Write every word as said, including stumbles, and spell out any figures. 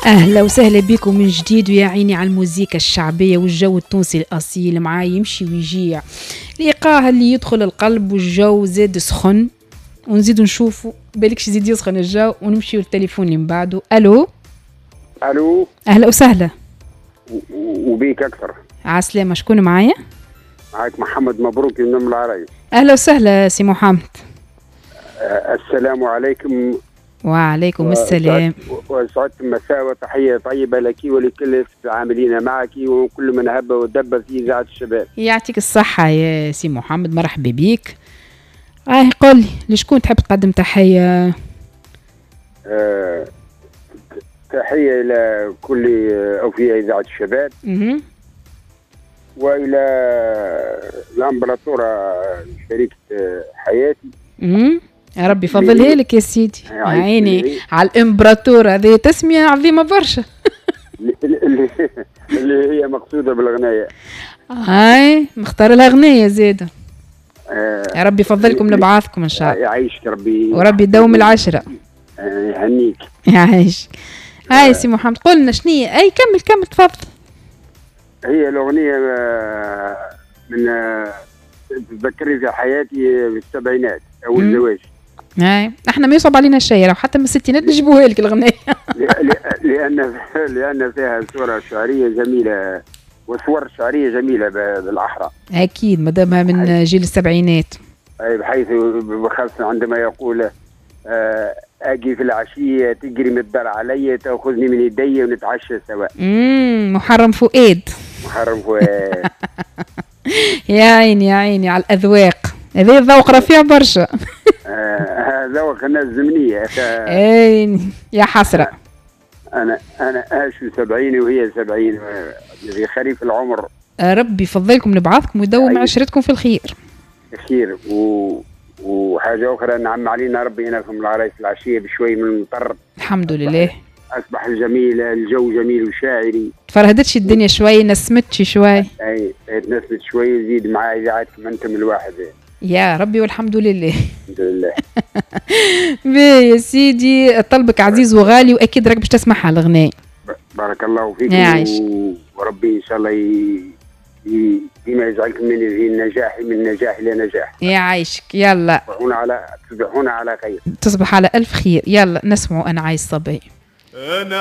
أهلا وسهلا بكم من جديد، ويا عيني على الموسيقى الشعبية والجو التونسي الأصيل معاه يمشي ويجيع، لقاها اللي يدخل القلب والجو زاد سخن، ونزيد نشوفه بالكش يزيد يسخن الجو، ونمشي للتليفون اللي من بعده. ألو ألو أهلا وسهلا. وبيك أكثر. عسلامة، شكون معايا؟ معك محمد مبروك من العرايس. أهلا وسهلا سي محمد. أه السلام عليكم. وعليكم السلام. وسعدت المساء وتحية طيبة لك ولكل العاملين معك وكل من هب ودب في إذاعة الشباب. يعطيك الصحة يا سي محمد، مرحبا بيك. آه قولي لشكون تحب تقدم تحية؟ أه تحية إلى كل أوفياء إذاعة الشباب. اها وإلى الأمبراطورة شريكة حياتي. اها يا ربي فضلها لك يا سيدي. يا عيني على الامبراطور، هذه تسمية عظيمة برشا. اللي, اللي هي مقصودة بالغناية. هاي مختار لها غنية زيادة. آه يا ربي يفضلكم لبعضكم ان شاء الله. يعيشك ربي وربي يدوم العشرة. آه يهنيك. يعيش. هاي سي محمد قولنا شنية. اي كمل كمل تفضل. هي الأغنية من تذكرني في حياتي بالسبعينات أو الزواج. هاي احنا ما يصعب علينا شيء، لو حتى من الستينات نجيبوها لك الغنية. لأن لأن فيها صورة شعرية جميلة وصور شعرية جميلة بالأحرى. أكيد مدامها من جيل السبعينات. أي بحيث خاصة عندما يقول أجي في العشية تجري من الدار علي تأخذني من يدي ونتعشى سوا. امم محرم فؤاد. محرم فؤاد. يا عيني يا عيني على الأذواق، هذا ذوق رفيع برشا. ذوق الناس الزمنية. اي يا حسرة. أنا أنا أشو سبعين وهي سبعين في خريف العمر. ربي يفضلكم لبعضكم ويدوم عشرتكم في الخير. خير و... وحاجة أخرى نعم علينا ربي هنا في العرايس العشية بشوي من المطر. الحمد لله. أصبح الجميل الجو جميل وشاعري. تفرهدتش الدنيا شوي، نسمتش شوي. أي نسمت شوي يزيد مع إذاعتكم أنتم الواحد. يا ربي والحمد لله. الحمد لله. بي يا سيدي طلبك عزيز وغالي، وأكيد راك باش تسمعها الأغنية. بارك الله فيك. يعيش. وربي إن شاء الله ي... بما يجعلكم من النجاح من نجاح إلى نجاح. يعيشك. يلا تصبحون على تصبحون على خير. تصبح على ألف خير. يلا نسمعوا أنا عايز صبي. أنا